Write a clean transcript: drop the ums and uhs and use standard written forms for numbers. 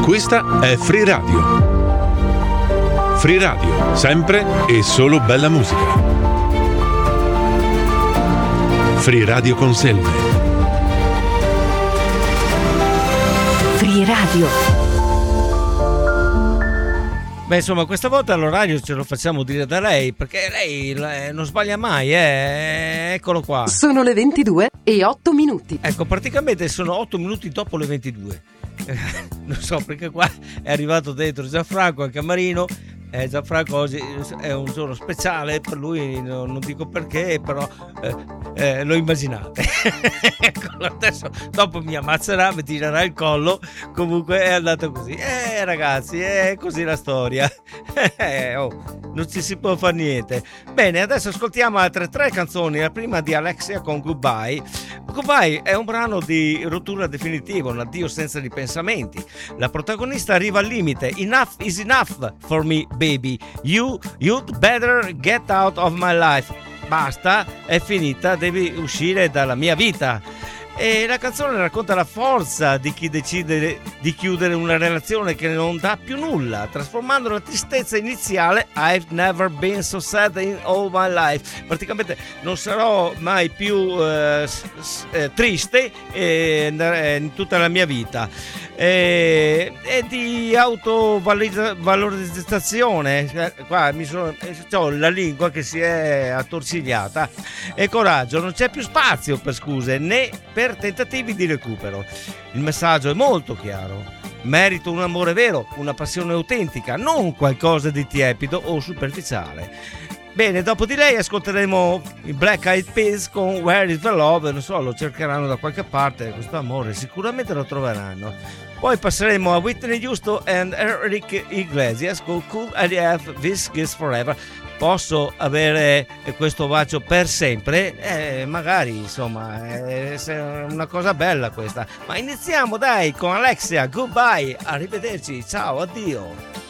Questa è Free Radio. Free Radio, sempre e solo bella musica. Free Radio Conselve. Free Radio. Beh, insomma, questa volta l'orario ce lo facciamo dire da lei, perché lei non sbaglia mai, eccolo qua. Sono le 22:08. Ecco, praticamente sono 8 minuti dopo le 22. Non so, perché qua è arrivato dentro Gianfranco anche a Marino. Gianfranco oggi è un giorno speciale per lui, non dico perché, però lo immaginate. Adesso dopo mi ammazzerà, mi tirerà il collo. Comunque è andato così, ragazzi, è così la storia. Non ci si può fare niente. Bene, adesso ascoltiamo altre 3 canzoni. La prima di Alexia con Goodbye. Goodbye è un brano di rottura definitiva, un addio senza ripensamenti. La protagonista arriva al limite. Enough is enough for me, baby. You'd better get out of my life. Basta, è finita, devi uscire dalla mia vita. E la canzone racconta la forza di chi decide di chiudere una relazione che non dà più nulla, trasformando la tristezza iniziale I've never been so sad in all my life. Praticamente non sarò mai più triste in tutta la mia vita. E di autovalorizzazione. Qua ho la lingua che si è attorcigliata. E coraggio, non c'è più spazio per scuse né per tentativi di recupero. Il messaggio è molto chiaro: merito un amore vero, una passione autentica, non qualcosa di tiepido o superficiale. Bene, dopo di lei ascolteremo i Black Eyed Peas con Where is the Love. Non so, lo cercheranno da qualche parte questo amore, sicuramente lo troveranno. Poi passeremo a Whitney Houston and Enrique Iglesias con Could I Have This Kiss Forever. Posso avere questo bacio per sempre? Magari, insomma, è una cosa bella questa. Ma iniziamo dai con Alexia, Goodbye, arrivederci, ciao, addio.